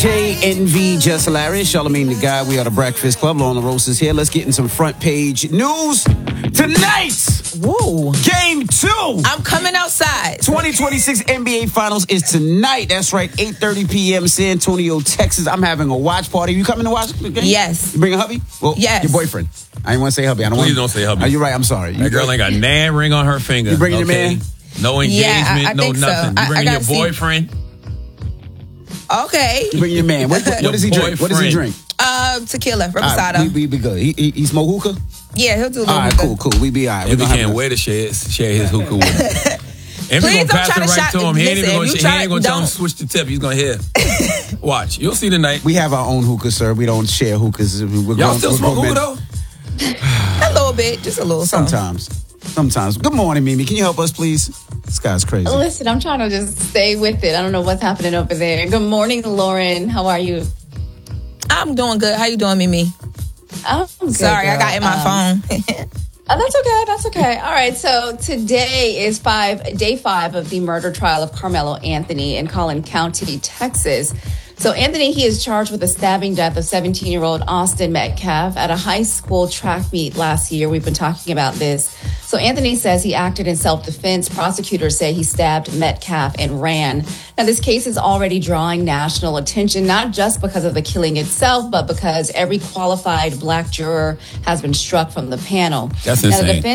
DJ NV Just Hilarious, Charlamagne the Guy. We are the Breakfast Club. Law on the Roast is here. Let's get in some front page news tonight. Woo. Game 2. I'm coming outside. 2026 NBA Finals is tonight. That's right, 8:30 p.m. San Antonio, Texas. I'm having a watch party. You coming to watch the game? Yes. You bring a hubby? Well, yes. Your boyfriend. I didn't want to say hubby. Please don't say hubby. You're right. I'm sorry. That girl ain't got nan ring on her finger. You bringing your man? No engagement, I no think so. nothing. You bringing your boyfriend? Okay. You bring your man. What does he drink? What does he drink? Tequila, reposado. We be good. He smoke hookah? Yeah, he'll do a little All right, hookah. cool. We be all right. If he can't wait to share his hookah with him. And we're going to pass it right to him. He ain't even going to tell him to switch the tip. He's going to hear. Watch. You'll see tonight. We have our own hookah, sir. We don't share hookahs. Y'all still smoke hookah, though? A little bit. Just a little Sometimes. Good morning, Mimi. Can you help us, please? This guy's crazy. Listen, I'm trying to just stay with it. I don't know what's happening over there. Good morning, Lauren. How are you? I'm doing good. How you doing, Mimi? I'm good, Sorry, girl. I got in my phone. That's okay. All right, so today is day 5 of the murder trial of Carmelo Anthony in Collin County, Texas. So Anthony, he is charged with the stabbing death of 17-year-old Austin Metcalf at a high school track meet last year. We've been talking about this. So Anthony says he acted in self-defense. Prosecutors say he stabbed Metcalf and ran. Now, this case is already drawing national attention, not just because of the killing itself, but because every qualified black juror has been struck from the panel. That's insane. Now,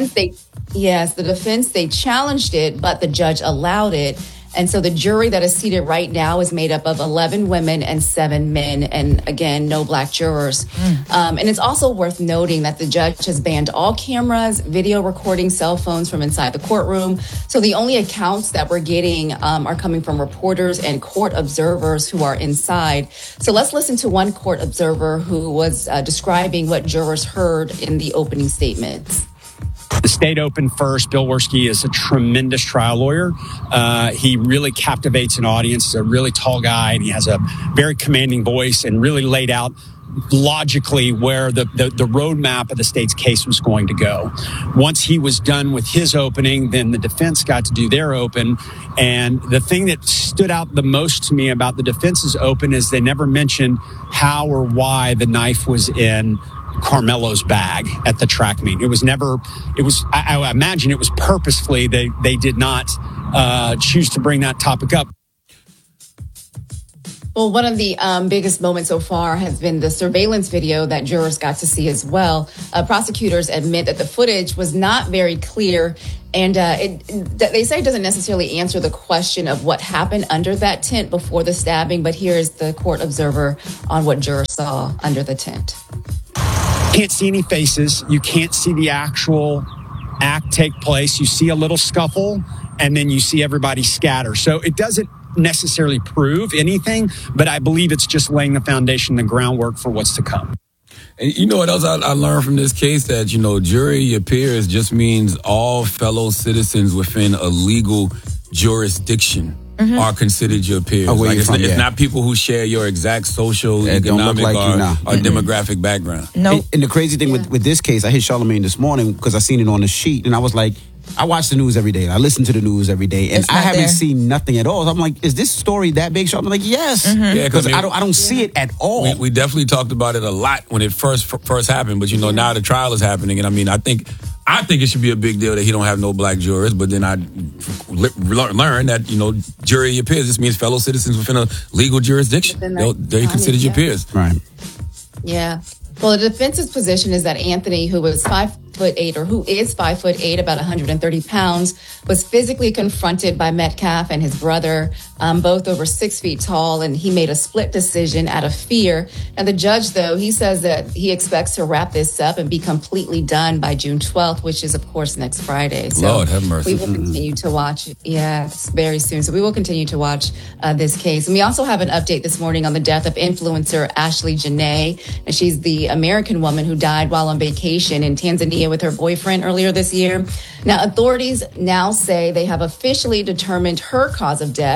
the defense, they challenged it, but the judge allowed it. And so the jury that is seated right now is made up of 11 women and 7 men. And again, no black jurors. And it's also worth noting that the judge has banned all cameras, video recording, cell phones from inside the courtroom. So the only accounts that we're getting are coming from reporters and court observers who are inside. So let's listen to one court observer who was describing what jurors heard in the opening statements. The state opened first. Bill Werski is a tremendous trial lawyer. He really captivates an audience. He's a really tall guy, and he has a very commanding voice and really laid out logically where the roadmap of the state's case was going to go. Once he was done with his opening, then the defense got to do their open. And the thing that stood out the most to me about the defense's open is they never mentioned how or why the knife was in Carmelo's bag at the track meet. I imagine it was purposefully they did not choose to bring that topic up. Well, one of the biggest moments so far has been the surveillance video that jurors got to see as well. Prosecutors admit that the footage was not very clear, and they say it doesn't necessarily answer the question of what happened under that tent before the stabbing, but here's the court observer on what jurors saw under the tent. Can't see any faces. You can't see the actual act take place. You see a little scuffle, and then you see everybody scatter. So it doesn't necessarily prove anything, but I believe it's just laying the foundation, the groundwork for what's to come. And you know what else I learned from this case? That, jury your peers just means all fellow citizens within a legal jurisdiction are considered your peers. It's not people who share your exact social, economic, or demographic background. No. And the crazy thing with this case, I hit Charlamagne this morning because I seen it on the sheet, and I was like, I watch the news every day. I listen to the news every day, and I haven't seen nothing at all. So I'm like, is this story that big? So I'm like, yes, because I don't see it at all. We definitely talked about it a lot when it first happened, but now the trial is happening, and I think it should be a big deal that he don't have no black jurors. But then I learned that jury your peers just means fellow citizens within a legal jurisdiction. They're considered your peers, right? Yeah. Well, the defense's position is that Anthony, who is 5'8", or who is 5'8", about 130 pounds, was physically confronted by Metcalf and his brother, both over 6 feet tall, and he made a split decision out of fear. And the judge, though, he says that he expects to wrap this up and be completely done by June 12th, which is, of course, next Friday. So Lord have mercy. We will continue to watch. Yeah, it's very soon. So we will continue to watch this case. And we also have an update this morning on the death of influencer Ashley Janae. And she's the American woman who died while on vacation in Tanzania with her boyfriend earlier this year. Now, authorities now say they have officially determined her cause of death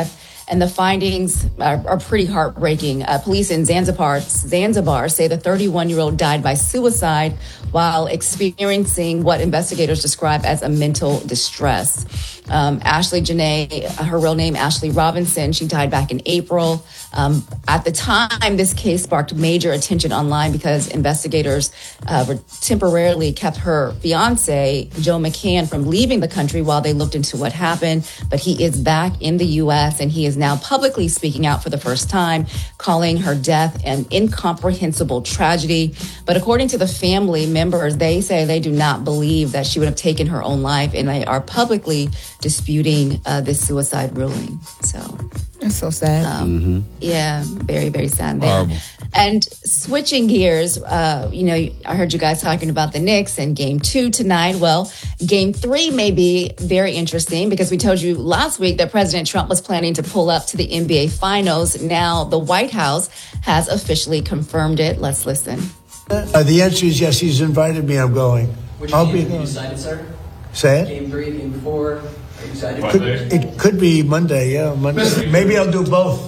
And the findings are pretty heartbreaking. Police in Zanzibar say the 31-year-old died by suicide while experiencing what investigators describe as a mental distress. Ashley Janae, her real name, Ashley Robinson, she died back in April. At the time, this case sparked major attention online because investigators temporarily kept her fiance, Joe McCann, from leaving the country while they looked into what happened. But he is back in the U.S. and he is now publicly speaking out for the first time, calling her death an incomprehensible tragedy. But according to the family members, they say they do not believe that she would have taken her own life, and they are publicly disputing this suicide ruling. So that's so sad. Yeah, very, very sad there. Horrible. And switching gears, I heard you guys talking about the Knicks and Game 2 tonight. Well, Game 3 may be very interesting because we told you last week that President Trump was planning to pull up to the NBA Finals. Now the White House has officially confirmed it. Let's listen. The answer is yes. He's invited me. I'm going. Which I'll game be are you going. excited, sir? Say it. Game 3, Game 4. Are you excited? It could be Monday. Yeah, Monday. Maybe I'll do both.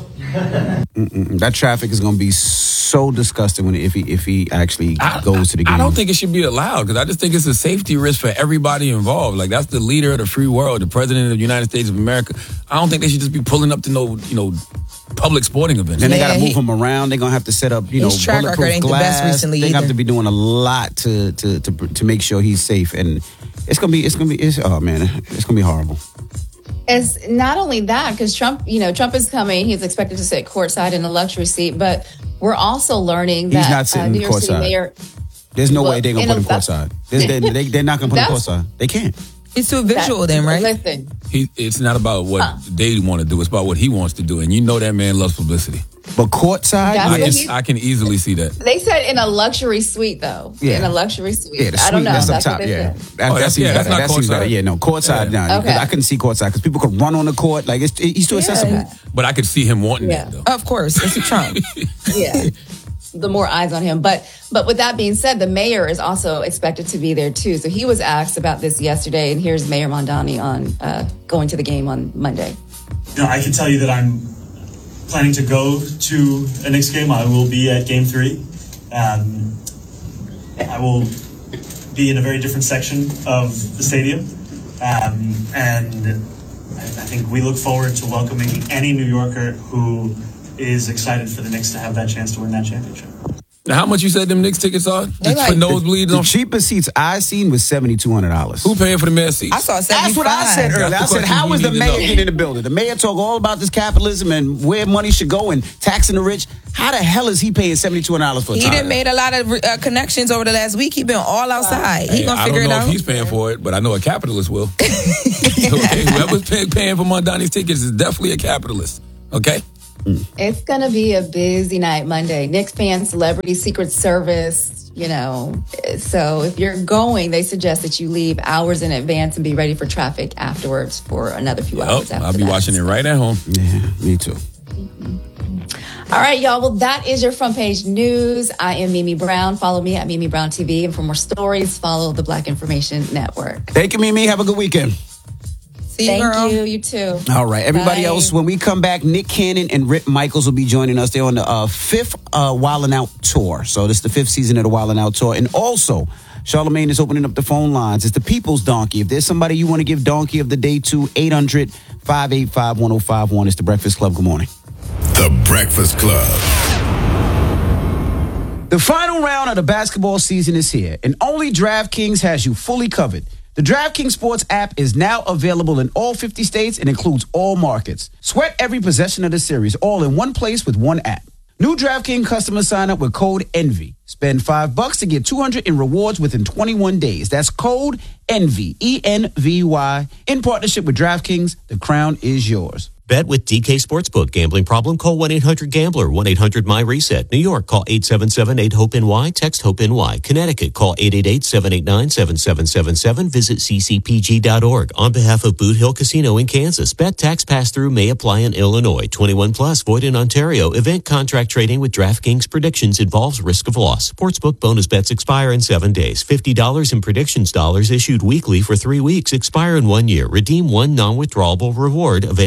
That traffic is going to be so disgusting if he actually goes to the game. I don't think it should be allowed because I just think it's a safety risk for everybody involved. Like, that's the leader of the free world, the president of the United States of America. I don't think they should just be pulling up to no public sporting events. Then they got to move him around. They're going to have to set up, his track record bulletproof ain't glass. the best recently They either. have to be doing a lot to make sure he's safe, and it's gonna be oh man, it's gonna be horrible. It's not only that, because Trump is coming. He's expected to sit courtside in a luxury seat, but we're also learning that He's not sitting New York City courtside. Mayor. There's no Well, way they're gonna put him courtside. They're not gonna put him courtside. They can't. It's too visual then, right? Listen, It's not about what they want to do. It's about what he wants to do. And you know that man loves publicity. But courtside, That's I can easily see that. they said in a luxury suite, though. Yeah. In a luxury suite. yeah, the I don't suite know. that's up That's top. what they Yeah, said. that seems that's better. not That seems better. courtside. Yeah, no courtside. Yeah. No, Okay. I couldn't see courtside because people could run on the court. Like he's too accessible. But I could see him wanting Yeah. that, though. Of course, it's Trump. Yeah. The more eyes on him. But with that being said, the mayor is also expected to be there too. So he was asked about this yesterday, and here's Mayor Mondani on going to the game on Monday. I can tell you that I'm planning to go to a Knicks game. I will be at Game 3. I will be in a very different section of the stadium. And I think we look forward to welcoming any New Yorker who is excited for the Knicks to have that chance to win that championship. Now, how much you said them Knicks tickets are? Just like- for nosebleeds? The cheapest seats I seen was $7,200. Who paying for the mayor seats? I saw 75. That's what I said earlier. I That's the said, question how we is the need to mayor know. getting in the building? The mayor talk all about this capitalism and where money should go and taxing the rich. How the hell is he paying $7,200 for a He ticket? done made a lot of connections over the last week. He been all outside. He gonna I figure don't it know out. if he's paying for it, but I know a capitalist will. Okay, whoever's paying for Mondani's tickets is definitely a capitalist. Okay? It's going to be a busy night Monday. Knicks fans, celebrity, Secret Service, So if you're going, they suggest that you leave hours in advance and be ready for traffic afterwards for another few hours after I'll be that. watching it right at home. Yeah, me too. All right, y'all. Well, that is your front page news. I am Mimi Brown. Follow me at Mimi Brown TV. And for more stories, follow the Black Information Network. Thank you, Mimi. Have a good weekend. See you, Thank girl. you. You too. All right. Everybody Bye. else, when we come back, Nick Cannon and Rip Michaels will be joining us. They're on the fifth Wildin' Out tour. So this is the fifth season of the Wildin' Out tour. And also, Charlamagne is opening up the phone lines. It's the People's Donkey. If there's somebody you want to give Donkey of the Day to, 800-585-1051. It's The Breakfast Club. Good morning. The Breakfast Club. The final round of the basketball season is here, and only DraftKings has you fully covered. The DraftKings Sports app is now available in all 50 states and includes all markets. Sweat every possession of the series, all in one place with one app. New DraftKings customers sign up with code ENVY. Spend $5 to get $200 in rewards within 21 days. That's code ENVY, E-N-V-Y. In partnership with DraftKings, the crown is yours. Bet with DK Sportsbook. Gambling problem? Call 1-800-GAMBLER. 1-800-MY-RESET. New York, call 877-8-HOPE-NY. Text HOPE-NY. Connecticut, call 888-789-7777. Visit ccpg.org. On behalf of Boot Hill Casino in Kansas, bet tax pass-through may apply in Illinois. 21 plus, void in Ontario. Event contract trading with DraftKings predictions involves risk of loss. Sportsbook bonus bets expire in 7 days. $50 in predictions dollars issued weekly for 3 weeks. Expire in 1 year. Redeem one non-withdrawable reward. Availability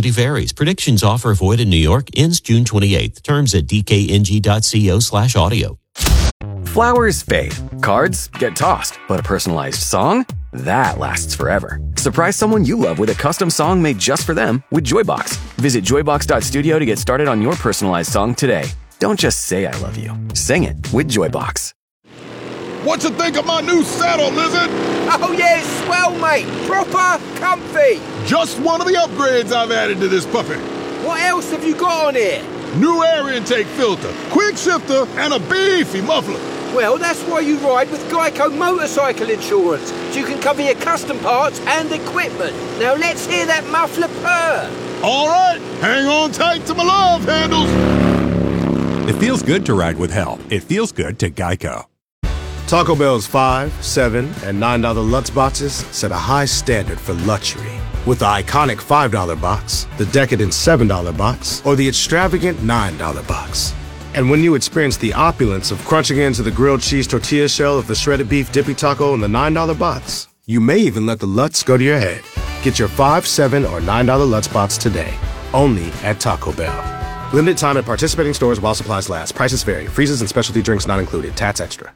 Visibility varies. Predictions offer void in New York ends June 28th. Terms at dkng.co/audio. Flowers fade. Cards get tossed. But a personalized song? That lasts forever. Surprise someone you love with a custom song made just for them with Joybox. Visit joybox.studio to get started on your personalized song today. Don't just say I love you. Sing it with Joybox. What you think of my new saddle, Lizard? Oh yeah, it's swell, mate. Proper comfy. Just one of the upgrades I've added to this puppy. What else have you got on here? New air intake filter, quick shifter, and a beefy muffler. Well, that's why you ride with Geico Motorcycle Insurance, so you can cover your custom parts and equipment. Now let's hear that muffler purr. All right, hang on tight to my love handles. It feels good to ride with help. It feels good to Geico. Taco Bell's $5, $7, and $9 Lutz boxes set a high standard for luxury. With the iconic $5 box, the decadent $7 box, or the extravagant $9 box. And when you experience the opulence of crunching into the grilled cheese tortilla shell of the shredded beef dippy taco in the $9 box, you may even let the Lutz go to your head. Get your $5, $7, or $9 Lutz box today, only at Taco Bell. Limited time at participating stores while supplies last. Prices vary. Freezes and specialty drinks not included. Tats extra.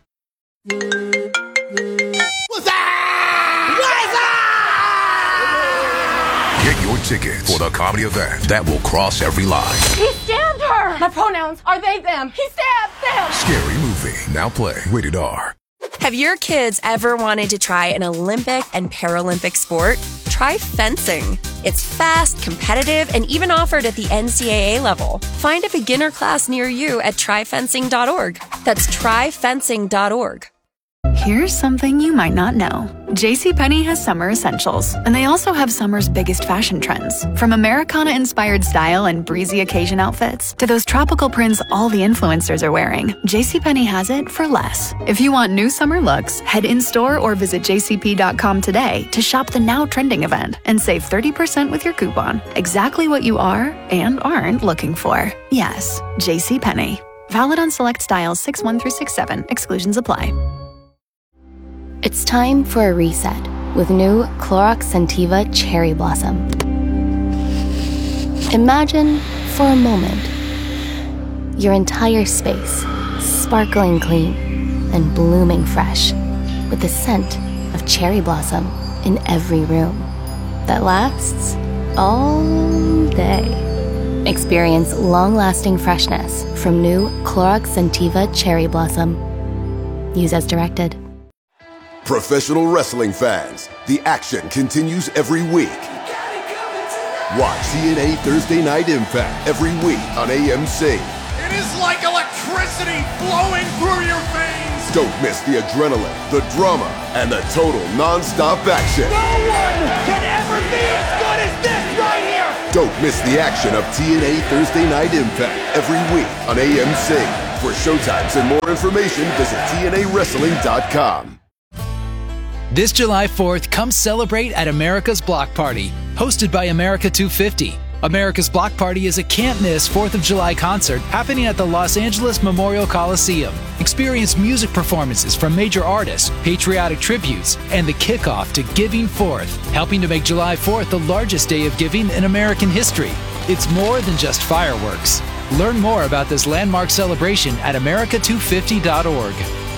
Get your tickets for the comedy event that will cross every line. He stabbed her! My pronouns are they, them. He stabbed them! Scary Movie. Now play. Rated R. Have your kids ever wanted to try an Olympic and Paralympic sport? Try fencing. It's fast, competitive, and even offered at the NCAA level. Find a beginner class near you at tryfencing.org. That's tryfencing.org. Here's something you might not know. JCPenney has summer essentials, and they also have summer's biggest fashion trends. From Americana-inspired style and breezy occasion outfits to those tropical prints all the influencers are wearing, JCPenney has it for less. If you want new summer looks, head in-store or visit jcp.com today to shop the now trending event and save 30% with your coupon. Exactly what you are and aren't looking for. Yes, JCPenney. Valid on select styles 6-1 through 6-7. Exclusions apply. It's time for a reset with new Clorox Scentiva Cherry Blossom. Imagine, for a moment, your entire space sparkling clean and blooming fresh with the scent of cherry blossom in every room that lasts all day. Experience long-lasting freshness from new Clorox Scentiva Cherry Blossom. Use as directed. Professional wrestling fans, the action continues every week. Watch TNA Thursday Night Impact every week on AMC. It is like electricity flowing through your veins. Don't miss the adrenaline, the drama, and the total non-stop action. No one can ever be as good as this right here. Don't miss the action of TNA Thursday Night Impact every week on AMC. For showtimes and more information, visit TNAWrestling.com. This July 4th, come celebrate at America's Block Party, hosted by America 250. America's Block Party is a can't-miss 4th of July concert happening at the Los Angeles Memorial Coliseum. Experience music performances from major artists, patriotic tributes, and the kickoff to Giving Forth, helping to make July 4th the largest day of giving in American history. It's more than just fireworks. Learn more about this landmark celebration at america250.org.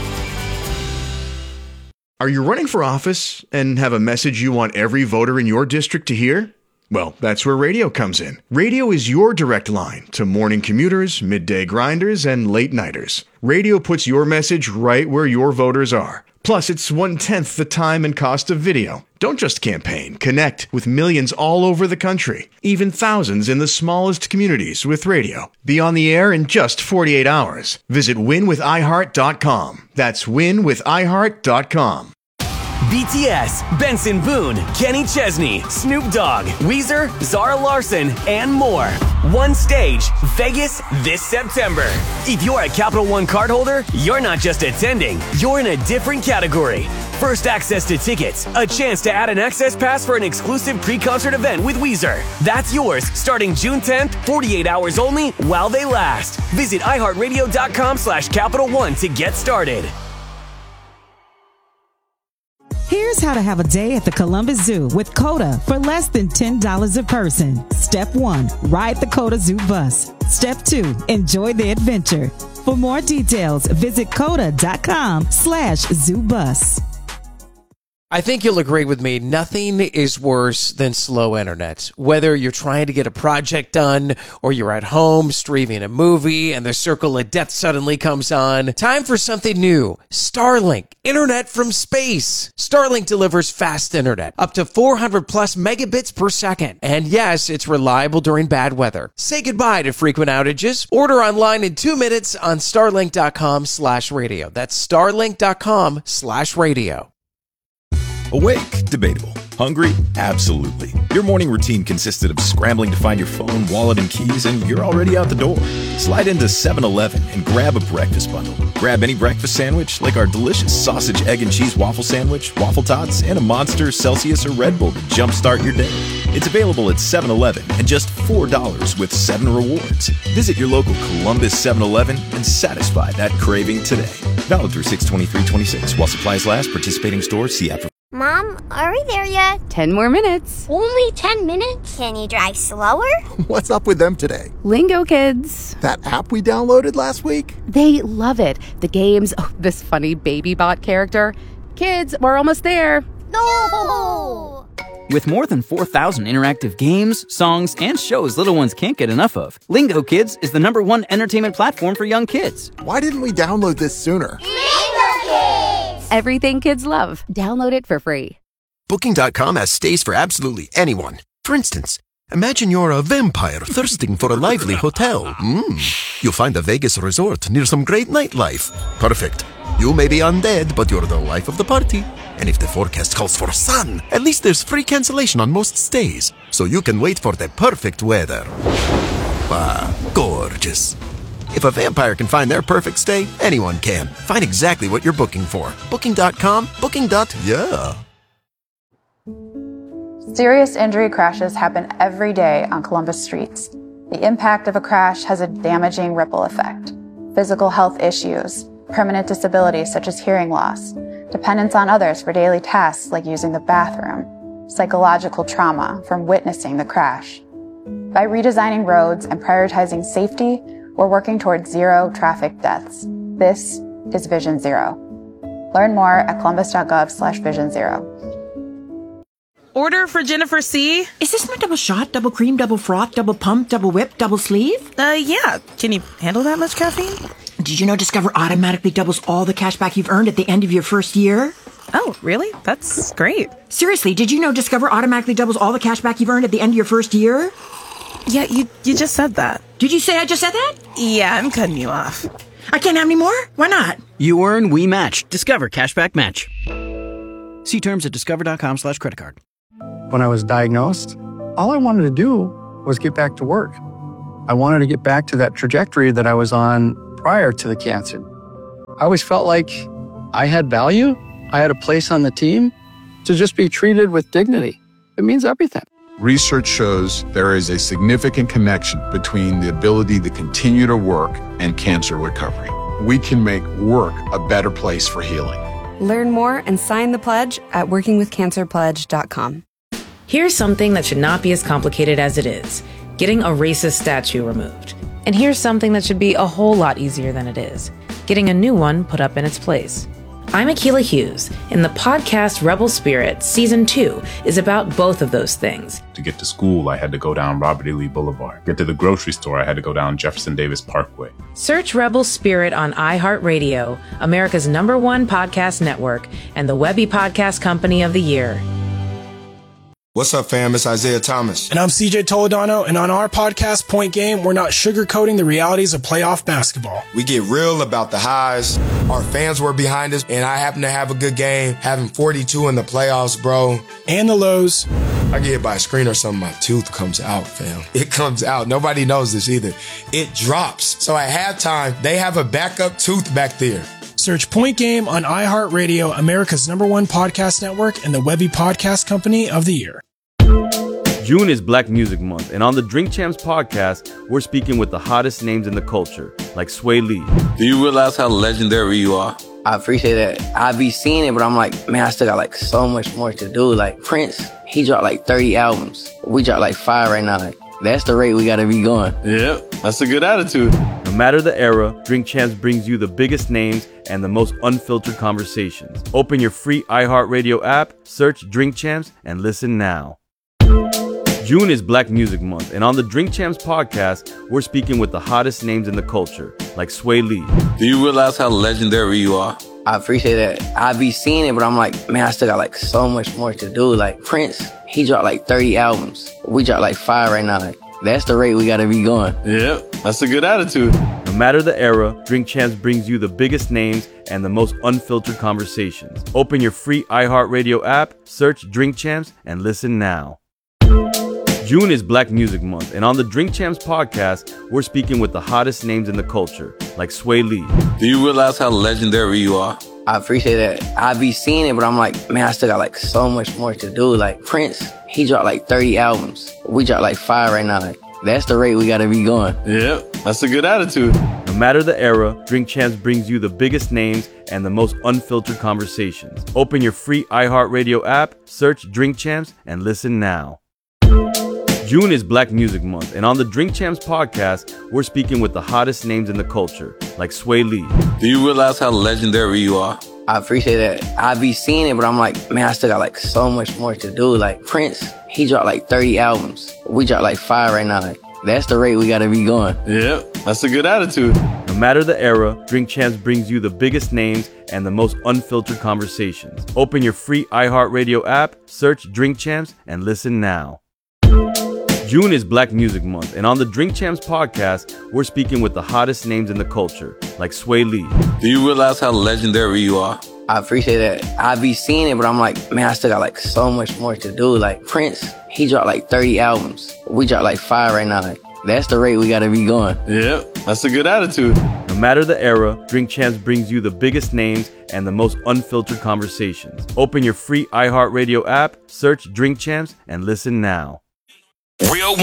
Are you running for office and have a message you want every voter in your district to hear? Well, that's where radio comes in. Radio is your direct line to morning commuters, midday grinders, and late nighters. Radio puts your message right where your voters are. Plus, it's 1/10 the time and cost of video. Don't just campaign. Connect with millions all over the country, even thousands in the smallest communities with radio. Be on the air in just 48 hours. Visit winwithiheart.com. That's winwithiheart.com. BTS, Benson Boone, Kenny Chesney, Snoop Dogg, Weezer, Zara Larsson, and more. One stage, Vegas, this September. If you're a Capital One cardholder, you're not just attending, you're in a different category. First access to tickets, a chance to add an access pass for an exclusive pre-concert event with Weezer. That's yours starting June 10th, 48 hours only while they last. Visit iHeartRadio.com/Capital One to get started. Here's Here's how to have a day at the Columbus Zoo with CODA for less than $10 a person. Step 1, ride the CODA Zoo bus. Step 2, enjoy the adventure. For more details, visit coda.com/zoobus. I think you'll agree with me. Nothing is worse than slow internet. Whether you're trying to get a project done or you're at home streaming a movie and the circle of death suddenly comes on. Time for something new. Starlink. Internet from space. Starlink delivers fast internet. Up to 400 plus megabits per second. And yes, it's reliable during bad weather. Say goodbye to frequent outages. Order online in 2 minutes on starlink.com/radio. That's starlink.com/radio. Awake? Debatable. Hungry? Absolutely. Your morning routine consisted of scrambling to find your phone, wallet, and keys, and you're already out the door. Slide into 7-Eleven and grab a breakfast bundle. Grab any breakfast sandwich, like our delicious sausage, egg, and cheese waffle sandwich, waffle tots, and a Monster, Celsius, or Red Bull to jumpstart your day. It's available at 7-Eleven and just $4 with 7 rewards. Visit your local Columbus 7-Eleven and satisfy that craving today. Valid through 6/23/26. While supplies last, participating stores, see app for... Mom, are we there yet? 10 more minutes. Only 10 minutes? Can you drive slower? What's up with them today? Lingo Kids. That app we downloaded last week? They love it. The games, this funny baby bot character. Kids, we're almost there. No! With more than 4,000 interactive games, songs, and shows little ones can't get enough of, Lingo Kids is the #1 entertainment platform for young kids. Why didn't we download this sooner? Lingo Kids! Everything kids love. Download it for free. Booking.com has stays for absolutely anyone. For instance, imagine you're a vampire thirsting for a lively hotel. You'll find a Vegas resort near some great nightlife. Perfect. You may be undead, but you're the life of the party. And if the forecast calls for sun, at least there's free cancellation on most stays, so you can wait for the perfect weather. Gorgeous. If a vampire can find their perfect stay, anyone can. Find exactly what you're booking for. Booking.com, booking.yeah. Serious injury crashes happen every day on Columbus streets. The impact of a crash has a damaging ripple effect. Physical health issues, permanent disabilities such as hearing loss, dependence on others for daily tasks like using the bathroom, psychological trauma from witnessing the crash. By redesigning roads and prioritizing safety, we're working towards 0 traffic deaths. This is Vision Zero. Learn more at columbus.gov/vision0. Order for Jennifer C. Is this my double shot, double cream, double froth, double pump, double whip, double sleeve? Yeah. Can you handle that much caffeine? Did you know Discover automatically doubles all the cash back you've earned at the end of your first year? Oh, really? That's great. Seriously, did you know Discover automatically doubles all the cash back you've earned at the end of your first year? Yeah, you just said that. Did you say I just said that? Yeah, I'm cutting you off. I can't have any more? Why not? You earn, we match. Discover Cashback Match. See terms at discover.com/creditcard. When I was diagnosed, all I wanted to do was get back to work. I wanted to get back to that trajectory that I was on prior to the cancer. I always felt like I had value. I had a place on the team. To just be treated with dignity, it means everything. Research shows there is a significant connection between the ability to continue to work and cancer recovery. We can make work a better place for healing. Learn more and sign the pledge at workingwithcancerpledge.com. Here's something that should not be as complicated as it is: getting a racist statue removed. And here's something that should be a whole lot easier than it is: getting a new one put up in its place. I'm Akilah Hughes, and the podcast Rebel Spirit Season 2 is about both of those things. To get to school, I had to go down Robert E. Lee Boulevard. Get to the grocery store, I had to go down Jefferson Davis Parkway. Search Rebel Spirit on iHeartRadio, America's #1 podcast network, and the Webby Podcast Company of the Year. What's up, fam? It's Isaiah Thomas. And I'm CJ Toledano, and on our podcast, Point Game, we're not sugarcoating the realities of playoff basketball. We get real about the highs. Our fans were behind us, and I happen to have a good game, having 42 in the playoffs, bro. And the lows. I get hit by a screen or something, my tooth comes out, fam. It comes out. Nobody knows this either. It drops. So at halftime, they have a backup tooth back there. Search Point Game on iHeartRadio, America's #1 podcast network, and the Webby Podcast Company of the Year. June is Black Music Month, and on the Drink Champs podcast, we're speaking with the hottest names in the culture, like Sway Lee. Do you realize how legendary you are? I appreciate that. I be seeing it, but I'm like, man, I still got like so much more to do. Like Prince, he dropped like 30 albums. We dropped like 5 right now. Like, that's the rate we gotta be going. Yeah, that's a good attitude. No matter the era, Drink Champs brings you the biggest names and the most unfiltered conversations. Open your free iHeartRadio app, search Drink Champs, and listen now. June is Black Music Month, and on the Drink Champs podcast, we're speaking with the hottest names in the culture, like Sway Lee. Do you realize how legendary you are? I appreciate that. I be seeing it, but I'm like, man, I still got like so much more to do. Like Prince, he dropped like 30 albums. We dropped like 5 right now. Like, that's the rate we gotta be going. Yeah, that's a good attitude. No matter the era, Drink Champs brings you the biggest names and the most unfiltered conversations. Open your free iHeartRadio app, search Drink Champs, and listen now. June is Black Music Month, and on the Drink Champs podcast, we're speaking with the hottest names in the culture, like Sway Lee. Do you realize how legendary you are? I appreciate that. I be seeing it, but I'm like, man, I still got like so much more to do. Like Prince, he dropped like 30 albums. We dropped like 5 right now. Like, that's the rate we gotta be going. Yeah, that's a good attitude. No matter the era, Drink Champs brings you the biggest names and the most unfiltered conversations. Open your free iHeartRadio app, search Drink Champs, and listen now. June is Black Music Month, and on the Drink Champs podcast, we're speaking with the hottest names in the culture, like Sway Lee. Do you realize how legendary you are? I appreciate that. I be seeing it, but I'm like, man, I still got like so much more to do. Like Prince, he dropped like 30 albums. We dropped like 5 right now. Like, that's the rate we gotta be going. Yeah, that's a good attitude. No matter the era, Drink Champs brings you the biggest names and the most unfiltered conversations. Open your free iHeartRadio app, search Drink Champs, and listen now. June is Black Music Month, and on the Drink Champs podcast, we're speaking with the hottest names in the culture, like Sway Lee. Do you realize how legendary you are? I appreciate that. I be seeing it, but I'm like, man, I still got like so much more to do. Like Prince, he dropped like 30 albums. We dropped like 5 right now. Like, that's the rate we gotta be going. Yeah, that's a good attitude. No matter the era, Drink Champs brings you the biggest names and the most unfiltered conversations. Open your free iHeartRadio app, search Drink Champs, and listen now. Real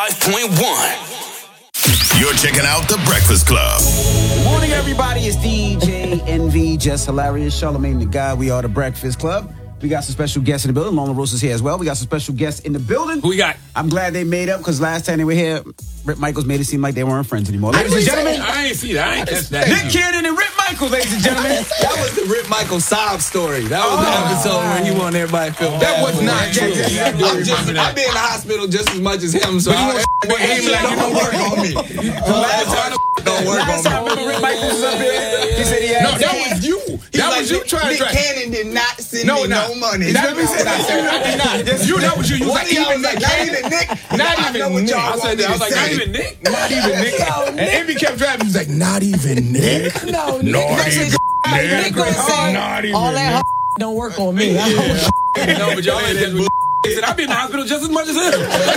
105.1. You're checking out The Breakfast Club. Good morning, everybody. It's DJ NV, Just Hilarious, Charlamagne the Guy. We are The Breakfast Club. We got some special guests in the building. Lola Rosa's here as well. We got some special guests in the building. Who we got? I'm glad they made up because last time they were here, Rip Michaels made it seem like they weren't friends anymore. Ladies and gentlemen, I ain't see that. I ain't catch that. Nick Cannon and Rip Michaels, ladies and gentlemen. That was the Rip Michaels sob story. That was the episode where he wanted everybody to feel bad. That was not true. I've been in the hospital just as much as him, so don't work on me. Last time don't work on me. Remember Rip Michaels was up here? He said he had No, that was you. That was you trying to Nick Cannon did not send me no money. That was you. That was you. You was like, even Nick. Not even Nick. Not even Nick. I said that. I was like, not even Nick. Not even Nick. And Envy kept driving. He was like, not even Nick. No, Nick gonna say all that don't work on me. No, but y'all ain't just. He said, I've been in the hospital just as much as him.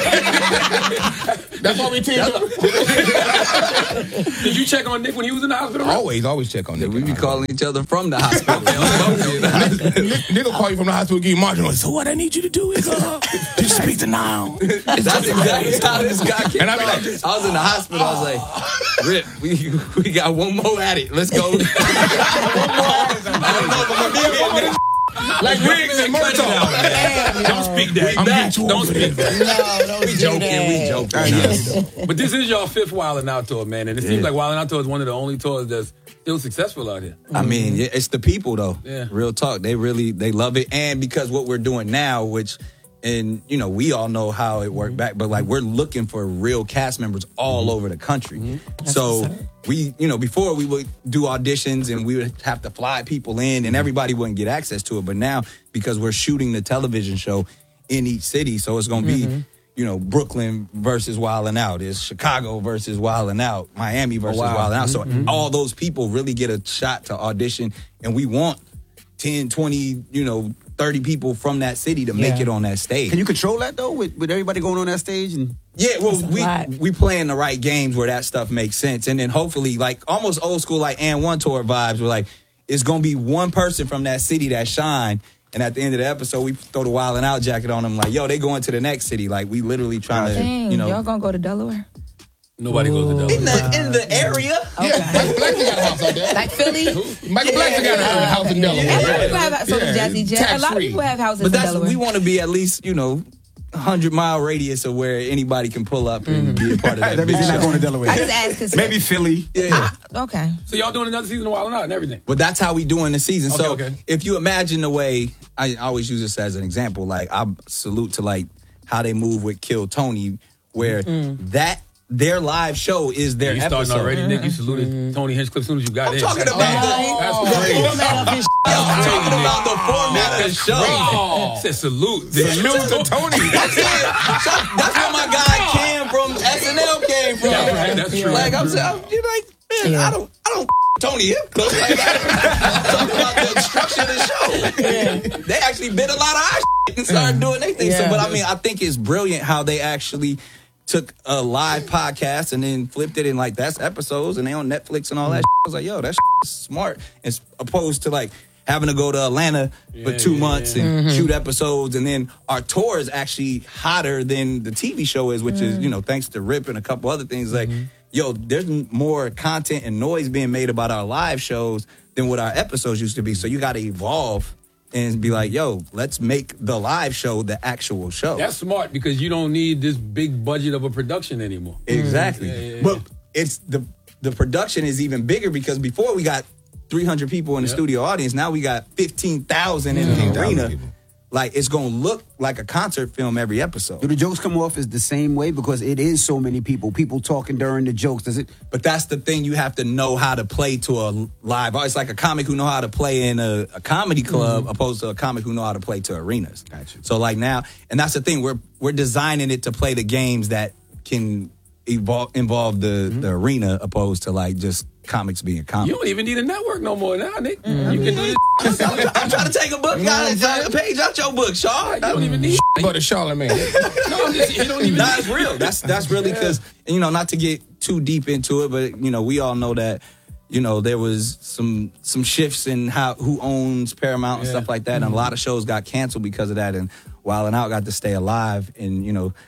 That's why we teamed up. Did you check on Nick when he was in the hospital? Always check on Nick. We be calling each other from the hospital. Nick will call you from the hospital, give you margin. So what I need you to do is just speak to Niall. That's exactly how this guy came. And I be like, I was in the hospital. I was like, Rip, we got one more at it. Let's go. Like Riggs and Murtaugh. Don't speak that. I'm getting too old for that. No, we joking. But this is your 5th Wildin' Out tour, man. And it seems like Wildin' Out tour is one of the only tours that's still successful out here. I mean, it's the people, though. Yeah. Real talk. They love it. And because what we're doing now, and we all know how it worked back, but like we're looking for real cast members all over the country. So we, before we would do auditions and we would have to fly people in and everybody wouldn't get access to it. But now, because we're shooting the television show in each city, so it's going to be, Brooklyn versus Wildin' Out. It's Chicago versus Wildin' Out. Miami versus Wildin' Out. So all those people really get a shot to audition, and we want 10, 20, 30 people from that city to make it on that stage. Can you control that though with everybody going on that stage? Yeah, well, we playing the right games where that stuff makes sense, and then hopefully like almost old school like And One tour vibes. We're like, it's gonna be one person from that city that shine, And at the end of the episode, we throw the Wild 'N Out jacket on them. Like, yo, they going to the next city. Like, we literally trying to, Dang, you know. y'all gonna go to Delaware? Nobody goes to Delaware. In the area. Okay. Yeah, Michael Blackson got a house out there. Like Philly? Michael Blackson got a house in Delaware. A lot of people have so does Jazzy Jeff. A lot of people have houses But in Delaware. we want to be at least, you know, 100-mile radius of where anybody can pull up and be a part of that. That means you're not going to Delaware. I just asked because Maybe Philly. Yeah. Okay. So y'all doing another season of Wild 'N Out and everything? But that's how we doing the season. So Okay. if you imagine the way, I always use this as an example, like I salute to like how they move with Kill Tony, where that their live show is their You episode. starting already, Nick? You saluted Tony Hinchcliffe as soon as you got in. talking about That's crazy. I'm talking about the format of the show. Said salute. Salute to Tony. That's where my guy Cam from SNL came from. That's right, that's true. Like I'm saying, you're like, man, I don't Tony Hinchcliffe. Like, I'm talking about the structure of the show. They actually bit a lot of our shit and started doing their thing. So, but I mean, I think it's brilliant how they actually took a live podcast and then flipped it in like that's episodes and they on Netflix and all that. I was like, yo, that's smart. As opposed to like having to go to Atlanta for 2 months and shoot episodes, and then our tour is actually hotter than the TV show is, which is, you know, thanks to Rip and a couple other things. Like, yo, there's more content and noise being made about our live shows than what our episodes used to be. So you got to evolve and be like, yo, let's make the live show the actual show. That's smart because you don't need this big budget of a production anymore. Exactly. But it's the production is even bigger because before we got 300 people in the studio audience, now we got 15,000 in the arena. Like, it's going to look like a concert film every episode. Do the jokes come off as the same way? Because it is so many people talking during the jokes. Does it? But that's the thing. You have to know how to play to a live. It's like a comic who know how to play in a comedy club opposed to a comic who know how to play to arenas. Gotcha. So like now, and that's the thing. We're designing it to play the games that can involve the arena opposed to like just comics being comics. You don't even need a network no more now, Nick. You can do this. I'm trying to take a book out, a page out your book, Shaw. You don't even need But a Charlemagne. No, you don't even Nah, it's real. That's really because, you know, not to get too deep into it, but, you know, we all know that, you know, there was some shifts in who owns Paramount and stuff like that. And a lot of shows got canceled because of that. And Wild 'N Out got to stay alive. And, you know,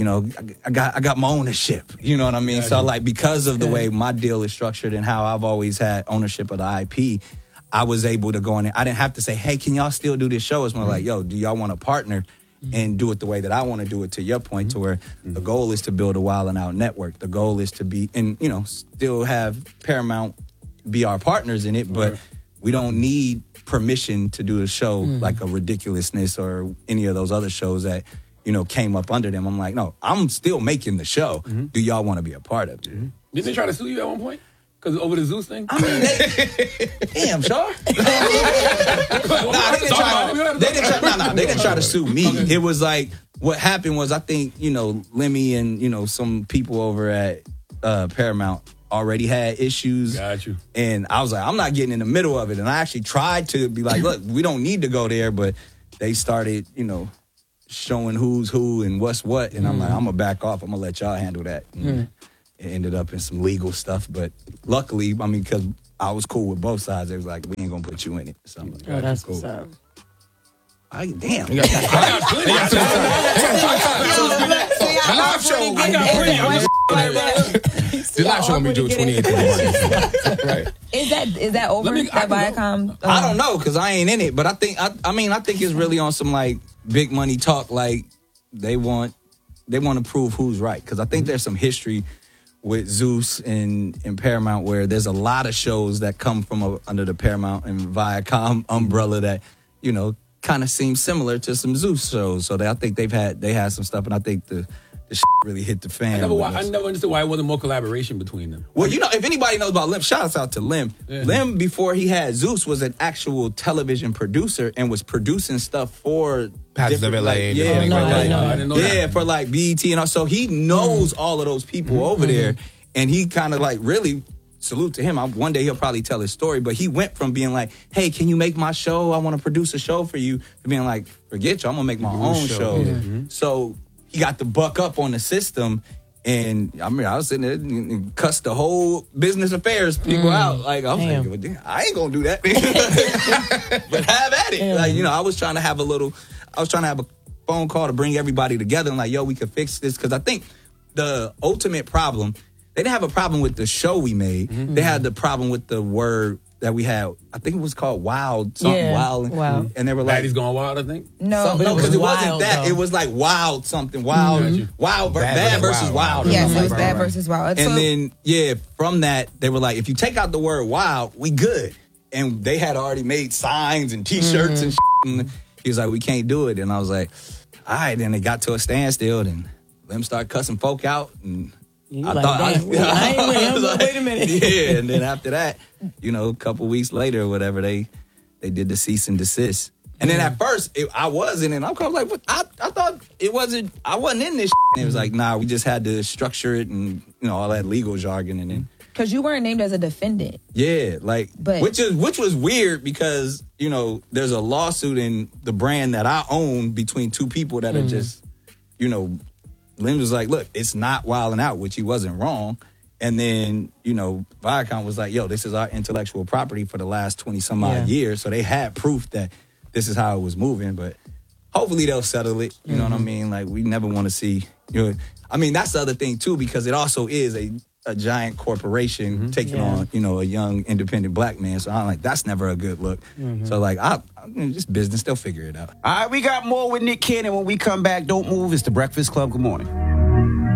I got my ownership. You know what I mean? Yeah, so, like, because of the way my deal is structured and how I've always had ownership of the IP, I was able to go in there. I didn't have to say, hey, can y'all still do this show? It's more like, yo, do y'all want to partner and do it the way that I want to do it, to your point, to where the goal is to build a Wild 'N Out network. The goal is to be, and, you know, still have Paramount be our partners in it, but we don't need permission to do a show like a Ridiculousness or any of those other shows that, you know, came up under them. I'm like, no, I'm still making the show. Do y'all want to be a part of it? Didn't they try to sue you at one point? Because over the Zeus thing? I mean, damn, Shaw. They didn't try to sue me. Okay. It was like, what happened was, I think, you know, Lemmy and, you know, some people over at Paramount already had issues. Got you. And I was like, I'm not getting in the middle of it. And I actually tried to be like, look, we don't need to go there. But they started, you know, showing who's who and what's what. And I'm like, I'm going to back off. I'm going to let y'all handle that. It ended up in some legal stuff. But luckily, I mean, because I was cool with both sides, they was like, we ain't going to put you in it. So I'm like, Oh, that's cool. what's up. Damn. The live show gonna be due 28th. Right. Is that over? That Viacom? I don't know because I ain't in it, but I think it's really on some like big money talk. Like they want to prove who's right, because I think there's some history with Zeus and Paramount where there's a lot of shows that come from under the Paramount and Viacom umbrella that, you know, kind of seem similar to some Zeus shows. So I think they had some stuff, and I think the shit really hit the fan. I never understood why it wasn't more collaboration between them. Well, you know, if anybody knows about Lim, shout out to Lim. Yeah. Lim, before he had Zeus, was an actual television producer and was producing stuff for Paths of LA. I didn't know that. For like BET and all. So he knows all of those people over there, and he kind of like really salute to him. One day he'll probably tell his story, but he went from being like, hey, can you make my show? I want to produce a show for you, to being like, forget you, I'm going to make my own show. So he got the buck up on the system, And I mean, I was sitting there and cussed the whole business affairs people out. Like, I was like, well, damn, I ain't gonna do that. But have at it. Like, you know, I was trying to have a phone call to bring everybody together and like, yo, we could fix this. Because I think the ultimate problem, they didn't have a problem with the show we made. They had the problem with the word that we had. I think it was called Wild, something Wild. And they were like, Daddy's Gone Wild, I think? No, because it wasn't that. Though. It was like Wild something. Wild, Bad versus Wild. Yes, it was Bad versus Wild. And then, from that, they were like, if you take out the word wild, we good. And they had already made signs and T-shirts and shit. And he was like, we can't do it. And I was like, all right. Then it got to a standstill and them start cussing folk out. And I thought, I ain't with him, wait a minute. Yeah, and then after that, you know, a couple weeks later or whatever, they did the cease and desist. And then at first, I wasn't, and I'm kind of like, what? I thought I wasn't in this shit. And it was like, nah, we just had to structure it and, you know, all that legal jargon. And then because you weren't named as a defendant. Yeah, like, which was weird because, you know, there's a lawsuit in the brand that I own between two people that are just, you know, Lynn was like, look, it's not Wildin' Out, which he wasn't wrong. And then, you know, Viacom was like, yo, this is our intellectual property for the last 20 some odd years. So they had proof that this is how it was moving. But hopefully they'll settle it. You know what I mean? Like, we never want to see, you know, I mean, that's the other thing too, because it also is a giant corporation taking on, you know, a young independent black man. So I'm like, that's never a good look. So like, just business, they'll figure it out. All right, we got more with Nick Cannon when we come back. Don't move. It's The Breakfast Club. Good morning.